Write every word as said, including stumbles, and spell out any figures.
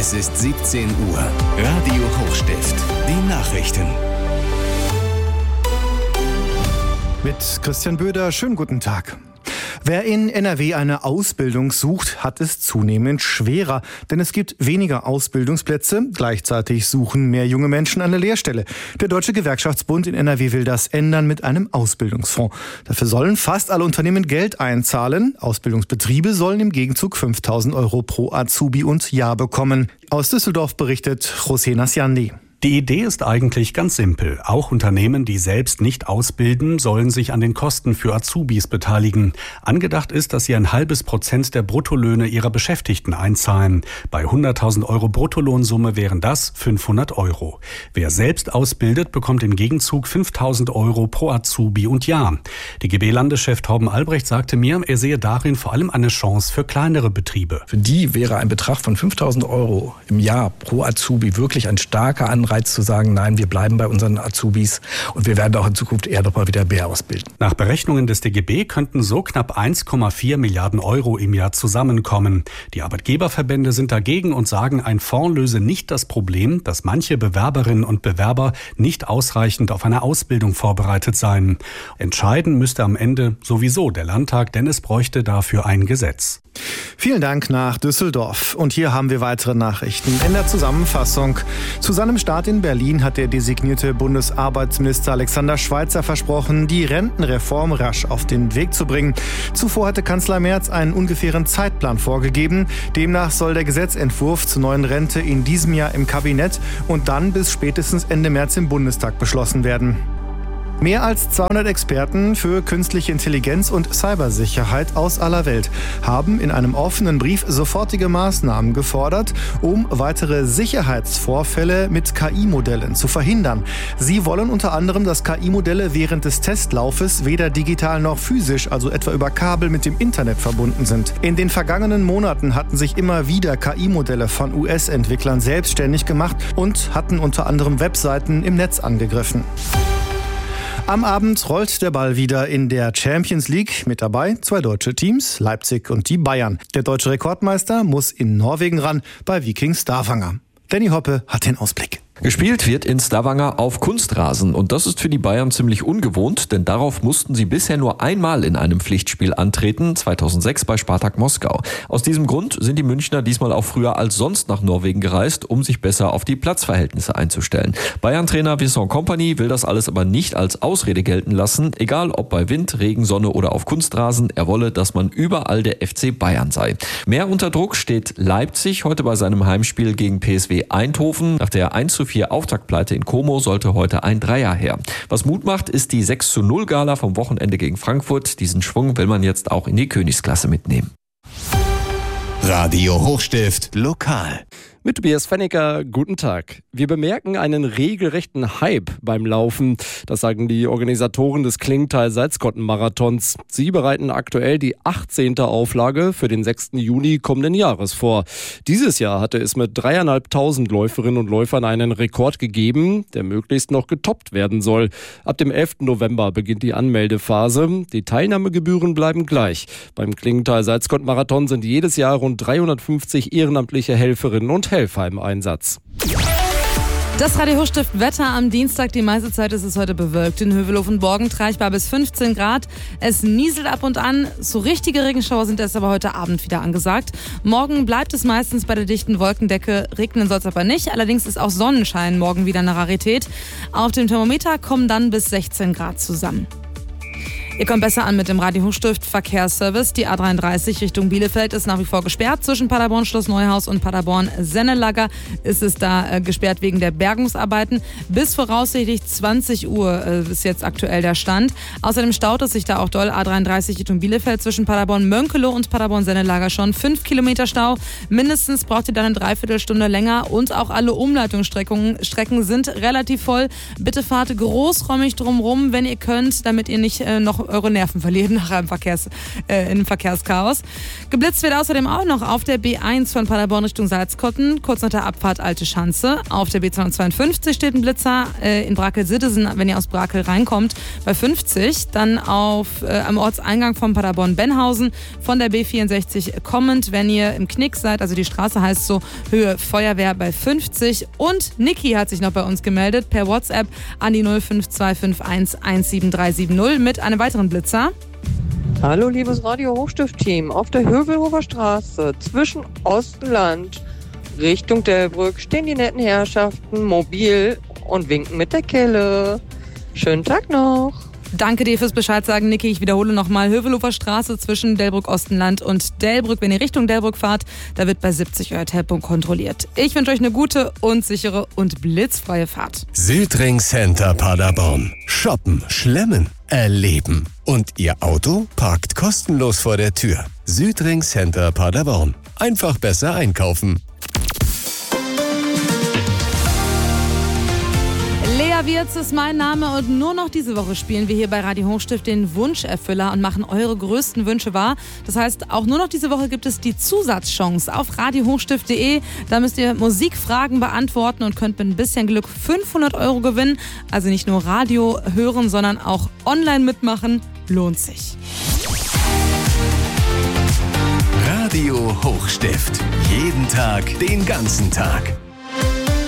Es ist siebzehn Uhr. Radio Hochstift. Die Nachrichten. Mit Christian Böder, schönen guten Tag. Wer in N R W eine Ausbildung sucht, hat es zunehmend schwerer, denn es gibt weniger Ausbildungsplätze. Gleichzeitig suchen mehr junge Menschen eine Lehrstelle. Der Deutsche Gewerkschaftsbund in N R W will das ändern mit einem Ausbildungsfonds. Dafür sollen fast alle Unternehmen Geld einzahlen. Ausbildungsbetriebe sollen im Gegenzug fünftausend Euro pro Azubi und Jahr bekommen. Aus Düsseldorf berichtet José Nasciandi. Die Idee ist eigentlich ganz simpel. Auch Unternehmen, die selbst nicht ausbilden, sollen sich an den Kosten für Azubis beteiligen. Angedacht ist, dass sie ein halbes Prozent der Bruttolöhne ihrer Beschäftigten einzahlen. Bei hunderttausend Euro Bruttolohnsumme wären das fünfhundert Euro. Wer selbst ausbildet, bekommt im Gegenzug fünftausend Euro pro Azubi und Jahr. D G B-Landeschef Torben Albrecht sagte mir, er sehe darin vor allem eine Chance für kleinere Betriebe. Für die wäre ein Betrag von fünftausend Euro im Jahr pro Azubi wirklich ein starker Anreiz zu sagen, nein, wir bleiben bei unseren Azubis und wir werden auch in Zukunft eher noch mal wieder mehr ausbilden. Nach Berechnungen des D G B könnten so knapp eins Komma vier Milliarden Euro im Jahr zusammenkommen. Die Arbeitgeberverbände sind dagegen und sagen, ein Fonds löse nicht das Problem, dass manche Bewerberinnen und Bewerber nicht ausreichend auf eine Ausbildung vorbereitet seien. Entscheiden müsste am Ende sowieso der Landtag, denn es bräuchte dafür ein Gesetz. Vielen Dank nach Düsseldorf. Und hier haben wir weitere Nachrichten in der Zusammenfassung. Zu seinem Start in Berlin hat der designierte Bundesarbeitsminister Alexander Schweitzer versprochen, die Rentenreform rasch auf den Weg zu bringen. Zuvor hatte Kanzler Merz einen ungefähren Zeitplan vorgegeben. Demnach soll der Gesetzentwurf zur neuen Rente in diesem Jahr im Kabinett und dann bis spätestens Ende März im Bundestag beschlossen werden. Mehr als zweihundert Experten für künstliche Intelligenz und Cybersicherheit aus aller Welt haben in einem offenen Brief sofortige Maßnahmen gefordert, um weitere Sicherheitsvorfälle mit K I-Modellen zu verhindern. Sie wollen unter anderem, dass K I-Modelle während des Testlaufes weder digital noch physisch, also etwa über Kabel, mit dem Internet verbunden sind. In den vergangenen Monaten hatten sich immer wieder K I-Modelle von U S-Entwicklern selbstständig gemacht und hatten unter anderem Webseiten im Netz angegriffen. Am Abend rollt der Ball wieder in der Champions League. Mit dabei zwei deutsche Teams, Leipzig und die Bayern. Der deutsche Rekordmeister muss in Norwegen ran, bei Viking Stavanger. Danny Hoppe hat den Ausblick. Gespielt wird in Stavanger auf Kunstrasen und das ist für die Bayern ziemlich ungewohnt, denn darauf mussten sie bisher nur einmal in einem Pflichtspiel antreten, zweitausendsechs bei Spartak Moskau. Aus diesem Grund sind die Münchner diesmal auch früher als sonst nach Norwegen gereist, um sich besser auf die Platzverhältnisse einzustellen. Bayern-Trainer Vincent Kompany will das alles aber nicht als Ausrede gelten lassen, egal ob bei Wind, Regen, Sonne oder auf Kunstrasen, er wolle, dass man überall der F C Bayern sei. Mehr unter Druck steht Leipzig heute bei seinem Heimspiel gegen P S V Eindhoven. Nach der eins zu vier Auftaktpleite in Como sollte heute ein Dreier her. Was Mut macht, ist die sechs zu null Gala vom Wochenende gegen Frankfurt. Diesen Schwung will man jetzt auch in die Königsklasse mitnehmen. Radio Hochstift lokal. Mit Tobias Fennecker, guten Tag. Wir bemerken einen regelrechten Hype beim Laufen. Das sagen die Organisatoren des Klingenthal-Salzkotten-Marathons. Sie bereiten aktuell die achtzehnte Auflage für den sechsten Juni kommenden Jahres vor. Dieses Jahr hatte es mit dreieinhalbtausend Läuferinnen und Läufern einen Rekord gegeben, der möglichst noch getoppt werden soll. Ab dem elften November beginnt die Anmeldephase. Die Teilnahmegebühren bleiben gleich. Beim Klingenthal-Salzkotten-Marathon sind jedes Jahr rund dreihundertfünfzig ehrenamtliche Helferinnen und Helfer im Einsatz. Das Radio Hochstift Wetter am Dienstag. Die meiste Zeit ist es heute bewölkt. In Hövelhof und Borgentreich erreichbar bis fünfzehn Grad. Es nieselt ab und an. So richtige Regenschauer sind erst aber heute Abend wieder angesagt. Morgen bleibt es meistens bei der dichten Wolkendecke. Regnen soll es aber nicht. Allerdings ist auch Sonnenschein morgen wieder eine Rarität. Auf dem Thermometer kommen dann bis sechzehn Grad zusammen. Ihr kommt besser an mit dem Radio Hochstift Verkehrsservice. Die A dreiunddreißig Richtung Bielefeld ist nach wie vor gesperrt. Zwischen Paderborn Schloss Neuhaus und Paderborn Sennelager ist es da äh, gesperrt wegen der Bergungsarbeiten. Bis voraussichtlich zwanzig Uhr äh, ist jetzt aktuell der Stand. Außerdem staut es sich da auch doll. A dreiunddreißig Richtung Bielefeld zwischen Paderborn Mönkelow und Paderborn Sennelager schon. Fünf Kilometer Stau. Mindestens braucht ihr dann eine Dreiviertelstunde länger. Und auch alle Umleitungsstrecken Strecken sind relativ voll. Bitte fahrt großräumig drumherum, wenn ihr könnt, damit ihr nicht äh, noch eure Nerven verlieren nach einem Verkehrs, äh, in einem Verkehrschaos. Geblitzt wird außerdem auch noch auf der B eins von Paderborn Richtung Salzkotten, kurz nach der Abfahrt Alte Schanze. Auf der B zweihundertzweiundfünfzig steht ein Blitzer äh, in Brakel-Siddesen, wenn ihr aus Brakel reinkommt, bei fünfzig. Dann auf, äh, am Ortseingang von Paderborn-Benhausen von der B vierundsechzig kommend, wenn ihr im Knick seid, also die Straße heißt so, Höhe Feuerwehr bei fünfzig. Und Niki hat sich noch bei uns gemeldet per WhatsApp an die null fünf zwei fünf eins eins sieben drei sieben null mit einem weiteren Blitzer. Hallo liebes Radio Hochstift-Team, auf der Hövelhofer Straße zwischen Ostenland Richtung Delbrück stehen die netten Herrschaften mobil und winken mit der Kelle. Schönen Tag noch. Danke dir fürs Bescheid sagen, Niki. Ich wiederhole nochmal, Hövelhofer Straße zwischen Delbrück-Ostenland und Delbrück. Wenn ihr Richtung Delbrück fahrt, da wird bei siebzig euer Tempo kontrolliert. Ich wünsche euch eine gute und sichere und blitzfreie Fahrt. Südring Center Paderborn. Shoppen, schlemmen, erleben. Und Ihr Auto parkt kostenlos vor der Tür. Südring Center Paderborn. Einfach besser einkaufen. Lea Wirz ist mein Name und nur noch diese Woche spielen wir hier bei Radio Hochstift den Wunscherfüller und machen eure größten Wünsche wahr. Das heißt, auch nur noch diese Woche gibt es die Zusatzchance auf radio hochstift punkt de. Da müsst ihr Musikfragen beantworten und könnt mit ein bisschen Glück fünfhundert Euro gewinnen. Also nicht nur Radio hören, sondern auch online mitmachen. Lohnt sich. Radio Hochstift. Jeden Tag, den ganzen Tag.